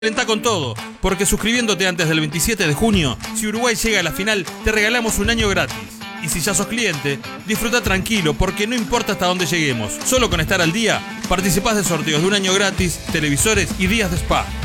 Alentá con todo, porque suscribiéndote antes del 27 de junio, si Uruguay llega a la final, te regalamos un año gratis. Y si ya sos cliente, disfruta tranquilo, porque no importa hasta dónde lleguemos. Solo con estar al día, participás de sorteos de un año gratis, televisores y días de spa.